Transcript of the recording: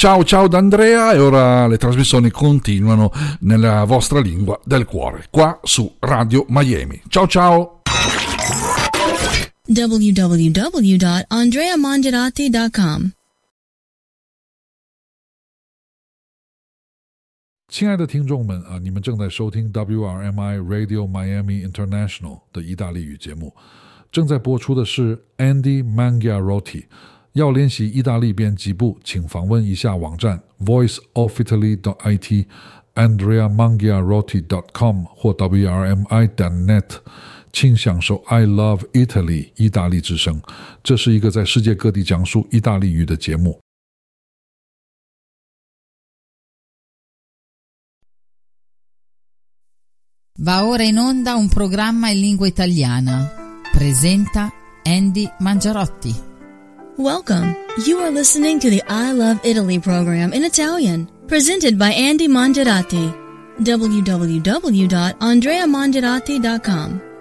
Ciao ciao da Andrea, e ora le trasmissioni continuano nella vostra lingua del cuore, qua su Radio Miami. Ciao ciao! www.andreamangiarati.com 亲爱的听众们你们正在收听 WRMI Radio Miami International 的意大利语节目，正在播出的是 Andy Mangiarotti。要练习意大利编辑部，请访问一下网站 voiceofitaly.it andreamangiarotti.com 或 wrmi.net， 请享受 I Love Italy 意大利之声，这是一个在世界各地讲述意大利语的节目。 Va ora in onda un programma in lingua italiana. Presenta Andy Mangiarotti. Welcome. You are listening to the I Love Italy program in Italian, presented by Andy Mangiarotti. www.andreamangiarotti.com